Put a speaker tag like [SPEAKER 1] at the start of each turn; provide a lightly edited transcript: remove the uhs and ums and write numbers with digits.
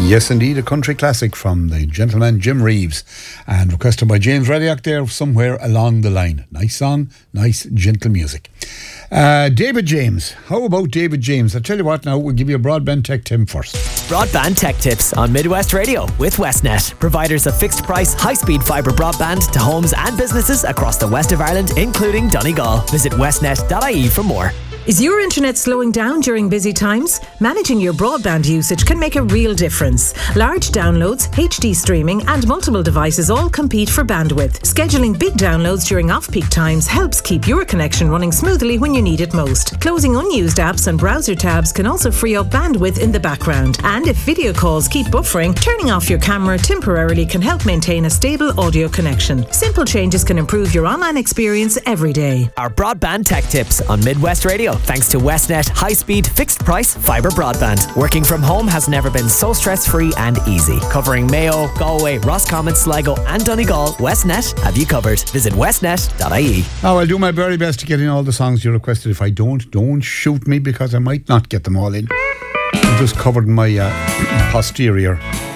[SPEAKER 1] Yes, indeed, a country classic from the gentleman Jim Reeves, and requested by James Radiac there somewhere along the line. Nice song, nice gentle music. David James. How about David James? I tell you what now, we'll give you a broadband tech tip first.
[SPEAKER 2] Broadband tech tips on Midwest Radio with Westnet, providers of fixed price, high-speed fibre broadband to homes and businesses across the west of Ireland, including Donegal. Visit westnet.ie for more.
[SPEAKER 3] Is your internet slowing down during busy times? Managing your broadband usage can make a real difference. Large downloads, HD streaming and multiple devices all compete for bandwidth. Scheduling big downloads during off-peak times helps keep your connection running smoothly when you need it most. Closing unused apps and browser tabs can also free up bandwidth in the background. And if video calls keep buffering, turning off your camera temporarily can help maintain a stable audio connection. Simple changes can improve your online experience every day.
[SPEAKER 2] Our broadband tech tips on Midwest Radio, thanks to Westnet high-speed fixed-price fibre broadband. Working from home has never been so stress-free and easy. Covering Mayo, Galway, Roscommon, Sligo and Donegal, Westnet have you covered. Visit westnet.ie.
[SPEAKER 1] Now, I'll do my very best to get in all the songs you requested. If I don't shoot me, because I might not get them all in. I'm just covered my posterior